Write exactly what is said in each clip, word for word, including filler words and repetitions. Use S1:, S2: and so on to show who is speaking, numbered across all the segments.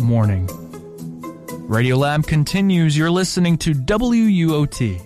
S1: morning. Radiolab continues. You're listening to W U O T.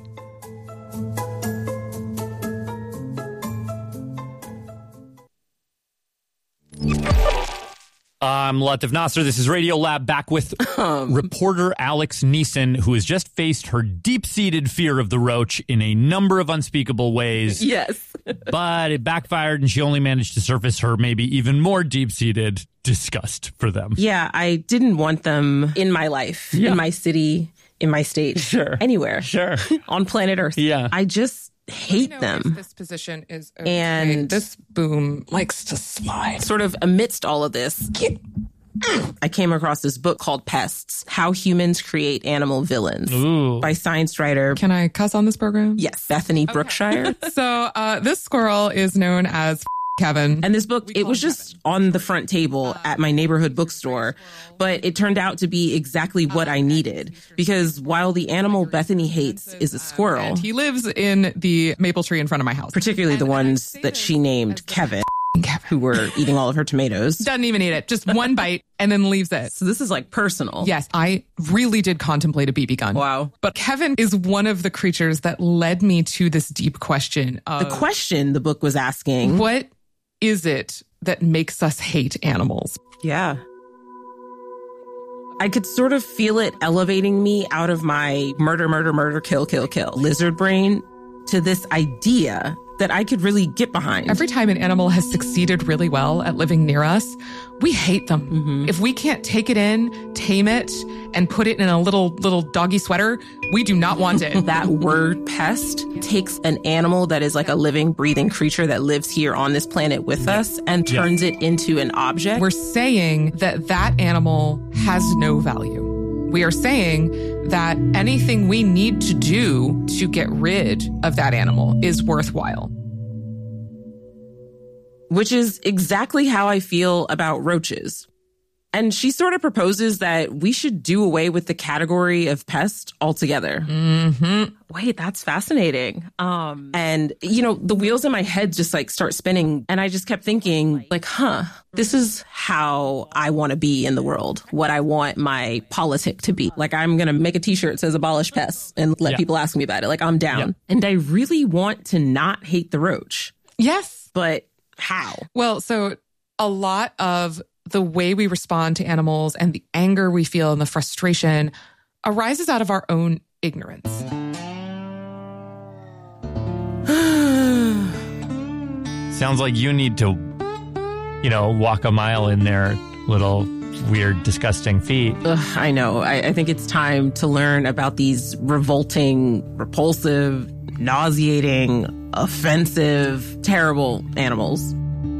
S2: I'm Latif Nasser. This is Radiolab, back with um, reporter Alex Neeson, who has just faced her deep-seated fear of the roach in a number of unspeakable ways.
S3: Yes.
S2: But it backfired, and she only managed to surface her maybe even more deep-seated disgust for them.
S3: Yeah, I didn't want them in my life, yeah. in my city, in my state,
S2: sure,
S3: anywhere,
S2: sure,
S3: on planet Earth.
S2: Yeah,
S3: I just hate
S4: you know,
S3: them.
S4: This position is okay.
S3: And
S4: this boom likes to slide.
S3: Sort of amidst all of this, I came across this book called Pests: How Humans Create Animal Villains.
S2: Ooh.
S3: By science writer.
S4: Can I cuss on this program?
S3: Yes, Bethany okay. Brookshire.
S4: So uh, this squirrel is known as Kevin.
S3: And this book, it was just Kevin. on the front table at my neighborhood bookstore, but it turned out to be exactly what I needed. Because while the animal Bethany hates is a squirrel.
S4: And he lives in the maple tree in front of my house.
S3: Particularly the ones that she named Kevin, Kevin, who were eating all of her tomatoes.
S4: Doesn't even eat it. Just one bite and then leaves it.
S3: So this is like personal.
S4: Yes, I really did contemplate a B B gun.
S3: Wow.
S4: But Kevin is one of the creatures that led me to this deep question. Of,
S3: the question the book was asking.
S4: What is it that makes us hate animals?
S3: Yeah. I could sort of feel it elevating me out of my murder, murder, murder, kill, kill, kill lizard brain to this idea that I could really get behind.
S4: Every time an animal has succeeded really well at living near us, we hate them. Mm-hmm. If we can't take it in, tame it, and put it in a little little doggy sweater, we do not want it.
S3: That word pest takes an animal that is like a living, breathing creature that lives here on this planet with us and turns yeah. it into an object.
S4: We're saying that that animal has no value. We are saying that anything we need to do to get rid of that animal is worthwhile.
S3: Which is exactly how I feel about roaches. And she sort of proposes that we should do away with the category of pest altogether.
S4: Mm-hmm.
S3: Wait, that's fascinating. Um, and, you know, the wheels in my head just like start spinning. And I just kept thinking like, huh, this is how I want to be in the world. What I want my politic to be. Like, I'm going to make a t-shirt that says abolish pests and let yeah. people ask me about it. Like, I'm down. Yeah. And I really want to not hate the roach.
S4: Yes.
S3: But how?
S4: Well, so a lot of the way we respond to animals and the anger we feel and the frustration arises out of our own ignorance.
S2: Sounds like you need to, you know, walk a mile in their little weird, disgusting feet.
S3: Ugh, I know. I, I think it's time to learn about these revolting, repulsive, nauseating, offensive, terrible animals.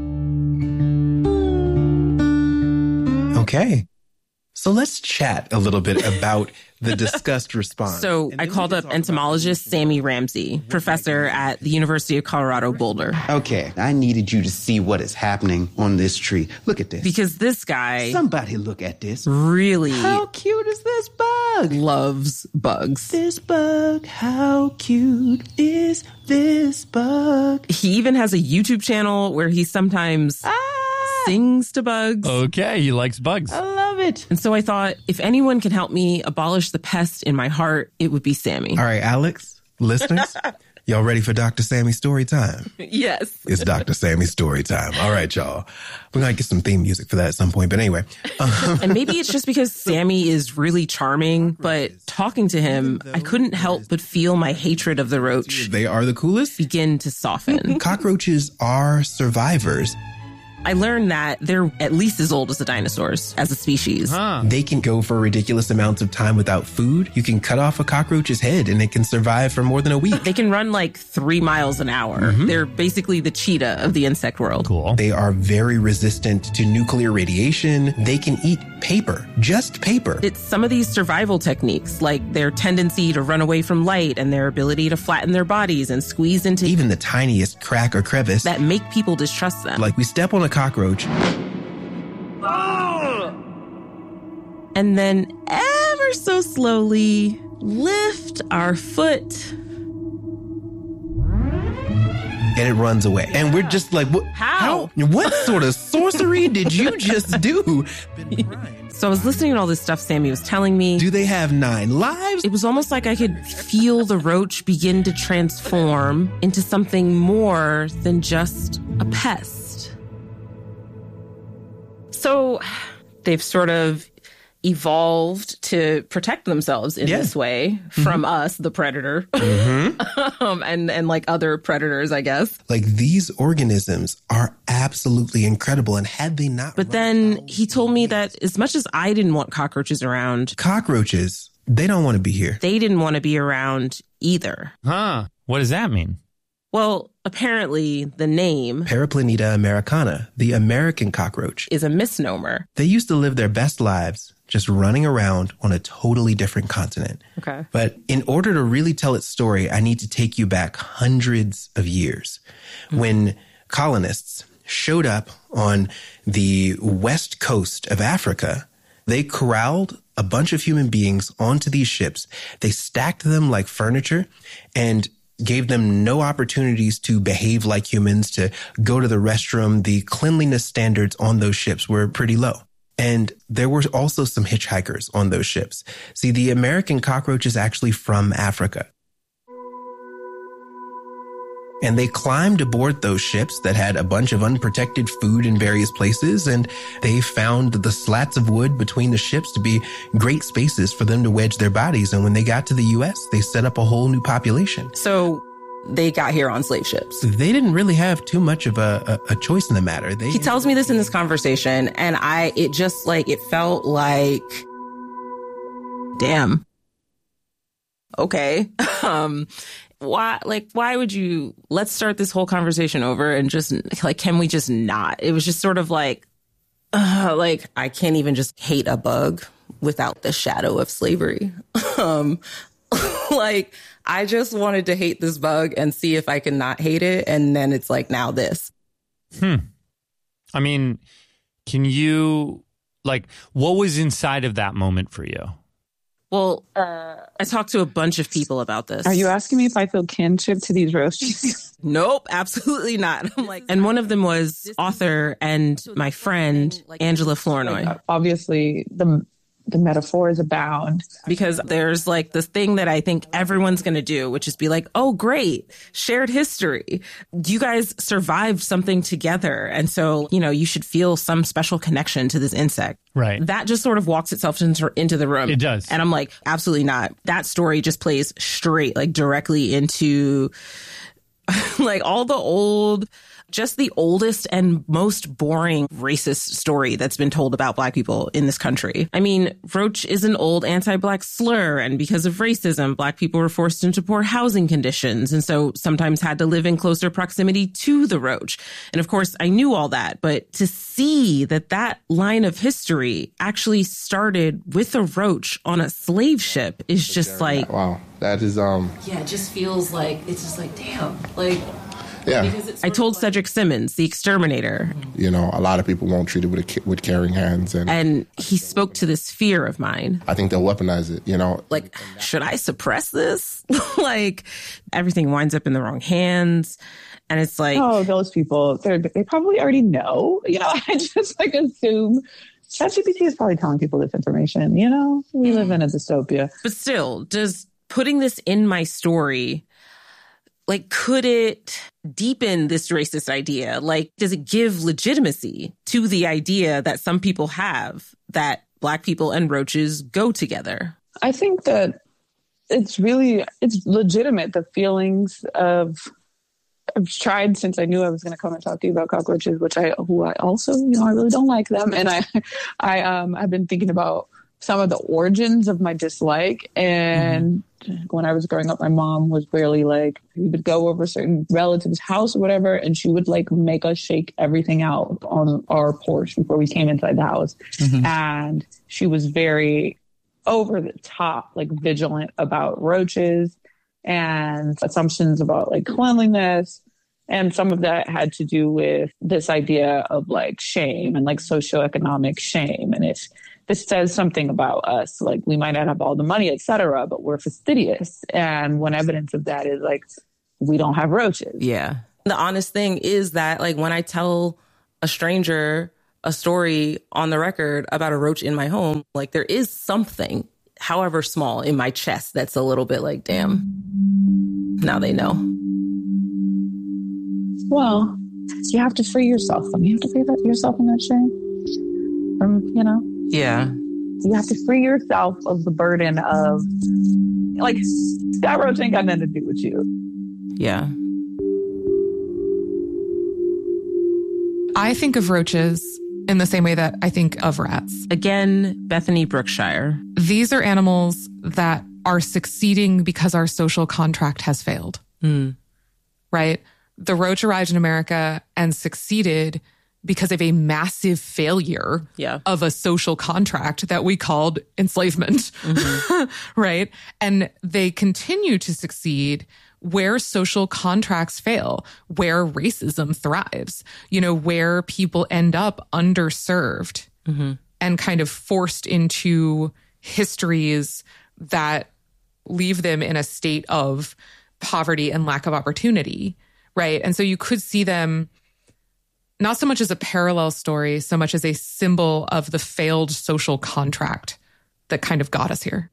S5: Okay. So let's chat a little bit about the disgust response.
S3: So I called up entomologist Sammy Ramsey, professor at the University of Colorado Boulder.
S6: Okay, I needed you to see what is happening on this tree. Look at this.
S3: Because this guy...
S6: Somebody look at this.
S3: Really...
S6: How cute is this bug?
S3: Loves bugs.
S6: This bug, how cute is this bug?
S3: He even has a YouTube channel where he sometimes... Ah! Sings to bugs.
S2: Okay, he likes bugs.
S3: I love it. And so I thought, if anyone can help me abolish the pest in my heart, it would be Sammy.
S5: All right, Alex, listeners, y'all ready for Doctor Sammy's story time?
S3: Yes.
S5: It's Doctor Sammy's story time. All right, y'all. We're going to get some theme music for that at some point. But anyway. Um,
S3: and maybe it's just because Sammy is really charming, but talking to him, I couldn't help but feel my hatred of the roach.
S5: They are the coolest.
S3: Begin to soften.
S5: Cockroaches are survivors.
S3: I learned that they're at least as old as the dinosaurs as a species.
S2: Huh.
S5: They can go for ridiculous amounts of time without food. You can cut off a cockroach's head and it can survive for more than a week.
S3: They can run like three miles an hour. Mm-hmm. They're basically the cheetah of the insect world.
S2: Cool.
S5: They are very resistant to nuclear radiation. They can eat paper, just paper.
S3: It's some of these survival techniques, like their tendency to run away from light and their ability to flatten their bodies and squeeze into
S5: even the tiniest crack or crevice,
S3: that make people distrust them.
S5: Like we step on a cockroach.
S3: And then ever so slowly lift our foot
S5: and it runs away. Yeah. And we're just like, what?
S3: How?
S5: how? What sort of sorcery did you just do?
S3: So I was listening to all this stuff Sammy was telling me.
S5: Do they have nine lives?
S3: It was almost like I could feel the roach begin to transform into something more than just a pest. So they've sort of evolved to protect themselves in yeah. this way from mm-hmm. us, the predator, mm-hmm. um, and, and like other predators, I guess.
S5: Like these organisms are absolutely incredible. And had they not...
S3: But then he told me that as much as I didn't want cockroaches around...
S5: Cockroaches, they don't want to be here.
S3: They didn't want to be around either.
S2: Huh. What does that mean?
S3: Well, apparently the name...
S5: Periplaneta americana, the American cockroach,
S3: is a misnomer.
S5: They used to live their best lives just running around on a totally different continent.
S3: Okay.
S5: But in order to really tell its story, I need to take you back hundreds of years mm-hmm. when colonists showed up on the west coast of Africa. They corralled a bunch of human beings onto these ships. They stacked them like furniture and gave them no opportunities to behave like humans, to go to the restroom. The cleanliness standards on those ships were pretty low. And there were also some hitchhikers on those ships. See, the American cockroach is actually from Africa. And they climbed aboard those ships that had a bunch of unprotected food in various places, and they found the slats of wood between the ships to be great spaces for them to wedge their bodies. And when they got to the U S, they set up a whole new population.
S3: So they got here on slave ships.
S5: They didn't really have too much of a, a, a choice in the matter. They,
S3: he tells me this in this conversation, and I, it just like, it felt like, damn. Okay. um, why, like, why would you, let's start this whole conversation over and just, like, can we just not? It was just sort of like, uh, like, I can't even just hate a bug without the shadow of slavery. um, like, I just wanted to hate this bug and see if I can not hate it. And then it's like, now this.
S2: Hmm. I mean, can you, like, what was inside of that moment for you?
S3: Well, uh, I talked to a bunch of people about this.
S7: Are you asking me if I feel kinship to these roaches?
S3: Nope, absolutely not. I'm like, and one of them was author and my friend, Angela Flournoy.
S7: Like, obviously, the the metaphors abound.
S3: Because there's like this thing that I think everyone's going to do, which is be like, oh, great, shared history. You guys survived something together. And so, you know, you should feel some special connection to this insect.
S2: Right.
S3: That just sort of walks itself into, into the room.
S2: It does.
S3: And I'm like, absolutely not. That story just plays straight, like directly into like all the old, just the oldest and most boring racist story that's been told about Black people in this country. I mean, roach is an old anti-Black slur, and because of racism, Black people were forced into poor housing conditions, and so sometimes had to live in closer proximity to the roach. And of course, I knew all that, but to see that that line of history actually started with a roach on a slave ship is just like...
S8: Wow, that is... um.
S3: Yeah, it just feels like, it's just like, damn, like...
S8: Yeah.
S3: I told Cedric Simmons, the exterminator.
S8: You know, a lot of people won't treat it with, a, with caring hands. And,
S3: and he spoke to this fear of mine.
S8: I think they'll weaponize it, you know.
S3: Like, should I suppress this? Like, everything winds up in the wrong hands. And it's like...
S7: Oh, those people, they they probably already know. You know, I just, like, assume... ChatGPT is probably telling people this information, you know? We live in a dystopia.
S3: But still, does putting this in my story... Like, could it deepen this racist idea? Like, does it give legitimacy to the idea that some people have that Black people and roaches go together?
S7: I think that it's really, it's legitimate, the feelings of, I've tried since I knew I was going to come and talk to you about cockroaches, which I, who I also, you know, I really don't like them. And I, I, um, I've been thinking about some of the origins of my dislike. And mm-hmm. when I was growing up, my mom was really like, we would go over a certain relative's house or whatever, and she would like make us shake everything out on our porch before we came inside the house. Mm-hmm. And she was very over the top, like vigilant about roaches and assumptions about like cleanliness. And some of that had to do with this idea of like shame and like socioeconomic shame. And if this says something about us, like we might not have all the money, et cetera, but we're fastidious. And one evidence of that is like, we don't have roaches.
S3: Yeah. The honest thing is that, like, when I tell a stranger a story on the record about a roach in my home, like, there is something, however small, in my chest that's a little bit like, damn, now they know.
S7: Well, you have to free yourself. I mean, you have to free that, yourself from that shame. From, you know?
S3: Yeah.
S7: You have to free yourself of the burden of, like, that roach ain't got nothing to do with you.
S3: Yeah.
S4: I think of roaches in the same way that I think of rats.
S3: Again, Bethany Brookshire.
S4: These are animals that are succeeding because our social contract has failed.
S3: Mm.
S4: Right? The roach arrived in America and succeeded because of a massive failure
S3: yeah.
S4: of a social contract that we called enslavement. Mm-hmm. Right? And they continue to succeed where social contracts fail, where racism thrives, you know, where people end up underserved
S3: mm-hmm.
S4: and kind of forced into histories that leave them in a state of poverty and lack of opportunity, right? And so you could see them not so much as a parallel story, so much as a symbol of the failed social contract that kind of got us here.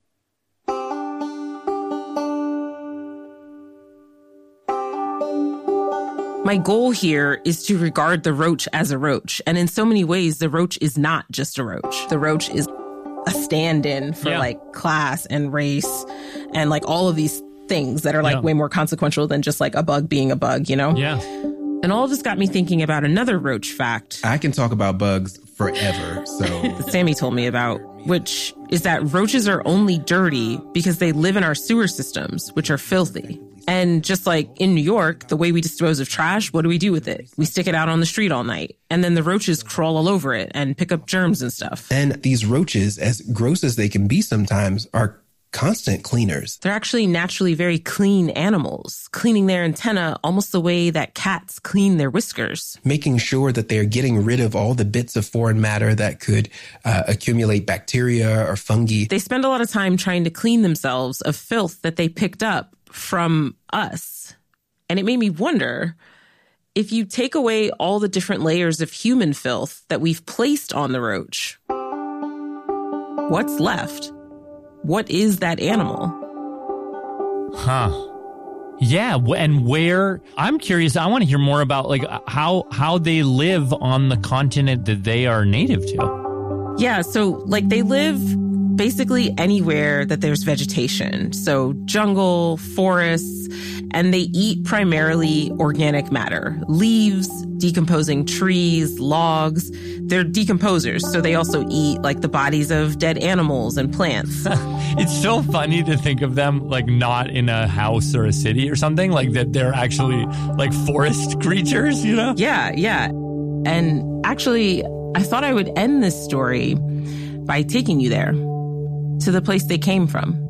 S3: My goal here is to regard the roach as a roach. And in so many ways, the roach is not just a roach. The roach is a stand-in for yeah. like class and race and like all of these things that are like yeah. way more consequential than just like a bug being a bug, you know?
S2: Yeah.
S3: And all of this got me thinking about another roach fact.
S5: I can talk about bugs forever, so...
S3: that Sammy told me about, which is that roaches are only dirty because they live in our sewer systems, which are filthy. And just like in New York, the way we dispose of trash, what do we do with it? We stick it out on the street all night. And then the roaches crawl all over it and pick up germs and stuff.
S5: And these roaches, as gross as they can be sometimes, are constant cleaners.
S3: They're actually naturally very clean animals, cleaning their antenna almost the way that cats clean their whiskers.
S5: Making sure that they're getting rid of all the bits of foreign matter that could uh, accumulate bacteria or fungi.
S3: They spend a lot of time trying to clean themselves of filth that they picked up from us. And it made me wonder, if you take away all the different layers of human filth that we've placed on the roach, what's left? What is that animal?
S2: Huh. Yeah, and where, I'm curious, I want to hear more about like how how they live on the continent that they are native to.
S3: Yeah, so like they live basically anywhere that there's vegetation. So jungle, forests, and they eat primarily organic matter, leaves, decomposing trees, logs. They're decomposers, so they also eat like the bodies of dead animals and plants.
S2: It's so funny to think of them like not in a house or a city or something, like that they're actually like forest creatures, you know?
S3: Yeah, yeah. And actually, I thought I would end this story by taking you there, to the place they came from.